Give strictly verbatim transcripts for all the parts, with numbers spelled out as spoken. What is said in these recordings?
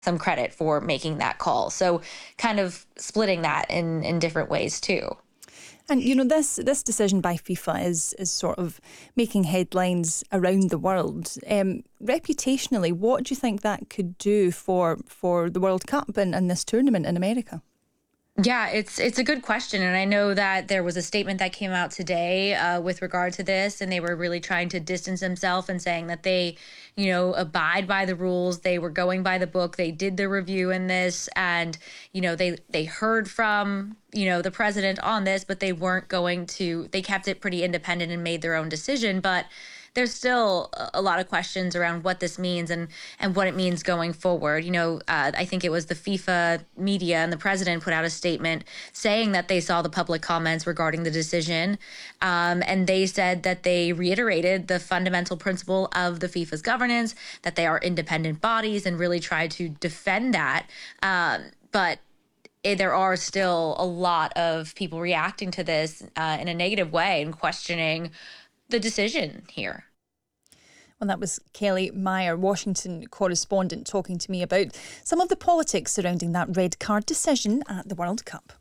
some credit for making that call. So kind of splitting that in, in different ways too. And, you know, this this decision by FIFA is is sort of making headlines around the world. Um, reputationally, what do you think that could do for, for the World Cup and, and this tournament in America? Yeah, it's it's a good question. And I know that there was a statement that came out today uh, with regard to this, and they were really trying to distance themselves and saying that they, you know, abide by the rules. They were going by the book. They did the review in this, and, you know, they, they heard from, you know, the president on this, but they weren't going to, they kept it pretty independent and made their own decision. But there's still a lot of questions around what this means and, and what it means going forward. You know, uh, I think it was the FIFA media and the president put out a statement saying that they saw the public comments regarding the decision. Um, and they said that they reiterated the fundamental principle of the FIFA's governance, that they are independent bodies, and really tried to defend that. Um, but it, there are still a lot of people reacting to this uh, in a negative way and questioning the decision here. Well, that was Kelly Meyer, Washington correspondent, talking to me about some of the politics surrounding that red card decision at the World Cup.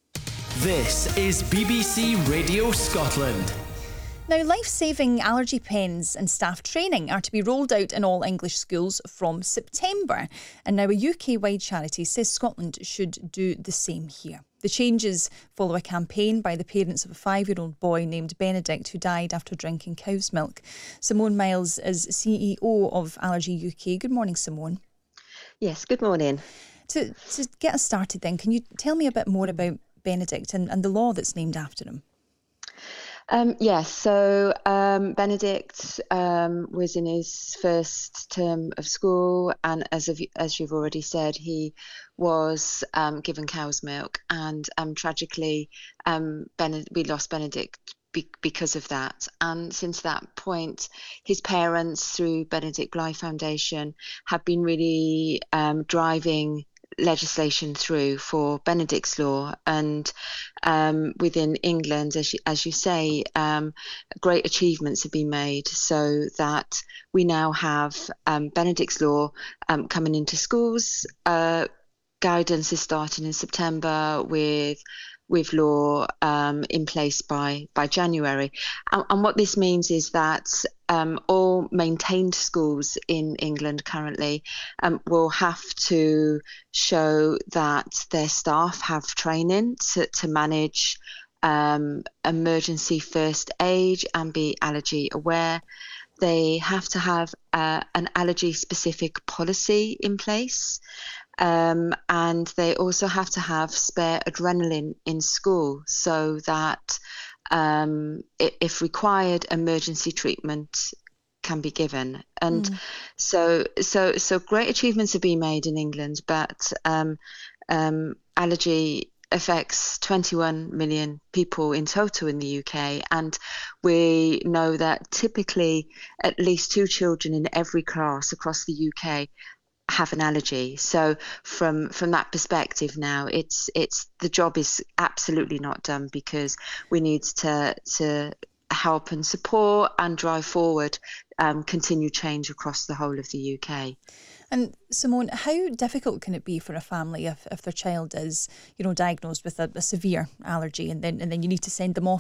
This is B B C Radio Scotland. Now, life-saving allergy pens and staff training are to be rolled out in all English schools from September. And now a U K-wide charity says Scotland should do the same here. The changes follow a campaign by the parents of a five-year-old boy named Benedict who died after drinking cow's milk. Simone Miles is C E O of Allergy U K. Good morning, Simone. Yes, good morning. To, to get us started then, can you tell me a bit more about Benedict and, and the law that's named after him? Um, yes, so um, Benedict um, was in his first term of school, and as of, as you've already said, he was um, given cow's milk, and um, tragically, um, Bened- we lost Benedict be- because of that. And since that point, his parents, through Benedict Bly Foundation, have been really um, driving legislation through for Benedict's Law, and um, within England, as you, as you say, um, great achievements have been made so that we now have um, Benedict's Law um, coming into schools. Uh, guidance is starting in September with with law um, in place by by January, and, and what this means is that um, all maintained schools in England currently um, will have to show that their staff have training to, to manage um, emergency first aid and be allergy aware. They have to have uh, an allergy specific policy in place. Um, and they also have to have spare adrenaline in school so that um, if required, emergency treatment can be given. And mm. so, so, so great achievements have been made in England, but um, um, allergy affects twenty-one million people in total in the U K, and we know that typically at least two children in every class across the U K have an allergy. So from from that perspective now, it's it's the job is absolutely not done, because we need to to help and support and drive forward um, continued change across the whole of the U K. And Simone, how difficult can it be for a family if, if their child is, you know, diagnosed with a, a severe allergy, and then and then you need to send them off